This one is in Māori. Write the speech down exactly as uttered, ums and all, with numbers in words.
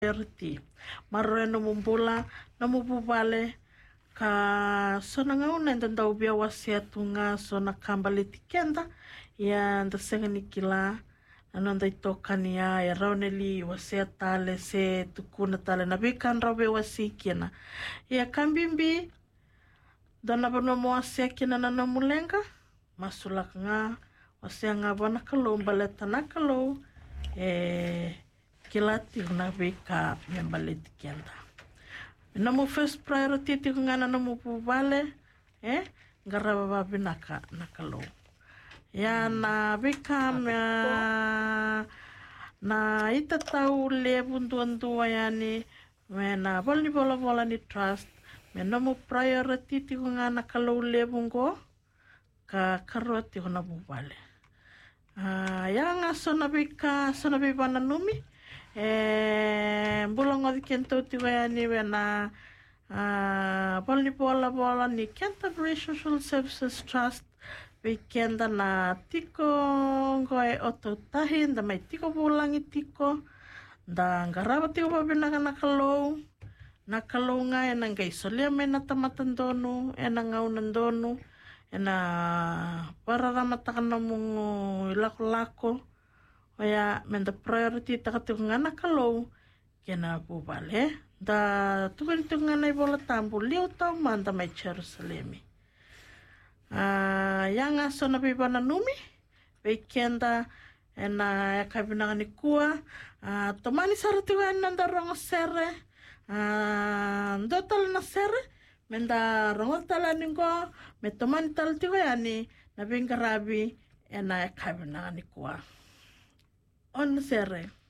priority. Marre no mumbula no mububale ka sona ngauna ndanda ubia wasia tunga sona kambali tikenda ya ndasenga nikila ananda itokani ya ya rauneli wasia tale se tukuna tale na bikan rawe wasikina ya kambimbi dana bano mo wasia kina na mulenga masulak nga wasia nga bana kalau baleta na kalau eh kilati na bika membalit kenda. Namu first priority ti ngana namu pubale eh garaba binaka nakalo. Ya na bika na na itatau le bundu-bundu yani mena bolni bola bola ni trust menamu priority ti ngana kalau le bungo ka karoti na pubale. Ah yang asona bika sona bibana numi eh bulang adi kento tiwa ni wena ah polni bola bola ni Canterbury Social Services Trust weekenda na tiko ngoe oto tahin da mai tiko bulang itiko da ngaraba tiko babina kana kalau na kalau nga ena ngai solia mena tamatan donu ena ngaunan donu ena para ramata kana mungu lako-lako ya menda priority takatu ngana kalau kena bubale da tukan tu ngana bola tambu liu tau manda mai Jerusalem ah yang aso na bibana numi weekenda ena kabina ni kuah ah tomani sarati wa nanda rongo sere ah dotal na sere menda rongo tala ningo me tomani tal tiwa ni na bingarabi ena kabina ni kuah on sere